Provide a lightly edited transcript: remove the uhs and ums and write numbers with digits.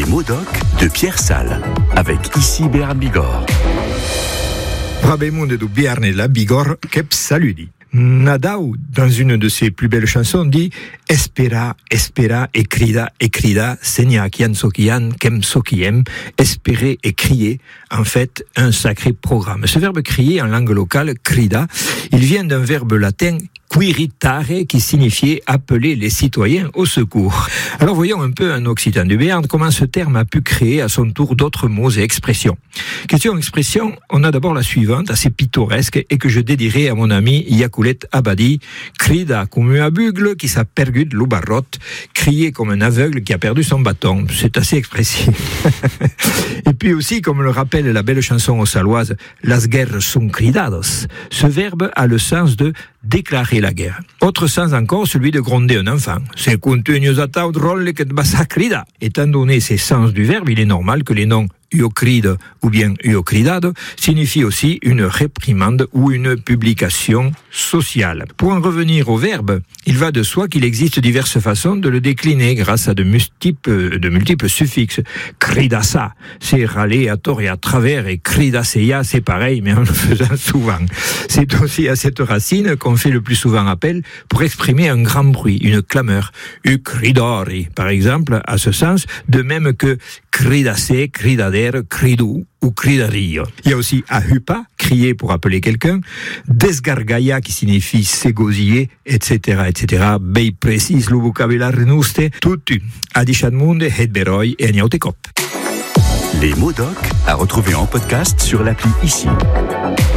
mots doc de Pierre Salles, avec ici Bernard Bigorre. Rabemunde du Bierne la Bigorre, kep saludi. Nadao, dans une de ses plus belles chansons, dit « Espera, espera, et crida, segna kian sokian, kem sokiem, espérer et crier », en fait, un sacré programme. Ce verbe crier, en langue locale, crida, il vient d'un verbe latin quiritare, qui signifiait appeler les citoyens au secours. Alors voyons un peu en occitan du Béarn comment ce terme a pu créer à son tour d'autres mots et expressions. Question expression, on a d'abord la suivante, assez pittoresque, et que je dédierai à mon ami Yakulet Abadi, crida comme un bugle qui s'apergud l'ubarrot, crier comme un aveugle qui a perdu son bâton. C'est assez expressif. Et puis aussi, comme le rappelle la belle chanson ossaloise, Las guerres sont cridados. Ce verbe a le sens de déclarer la guerre. Autre sens encore, celui de gronder un enfant. C'est continues à taudrolle que basa crida. Étant donné ces sens du verbe, il est normal que les noms iocride ou bien iocridado signifie aussi une réprimande ou une publication sociale. Pour en revenir au verbe, il va de soi qu'il existe diverses façons de le décliner grâce à de multiples suffixes. Cridasa, c'est râler à tort et à travers, et cridaseia, c'est pareil, mais en le faisant souvent. C'est aussi à cette racine qu'on fait le plus souvent appel pour exprimer un grand bruit, une clameur. Cridori, par exemple, à ce sens, de même que cridase, cridader, cridu ou cridario. Il y a aussi ahupa, crier pour appeler quelqu'un, desgargaia qui signifie s'égosiller, etc., etc. Bei precis lo vocabulaire nuste, tutti, adichat munde, het beroi et agnautecop. Les mots doc à retrouver en podcast sur l'appli ici.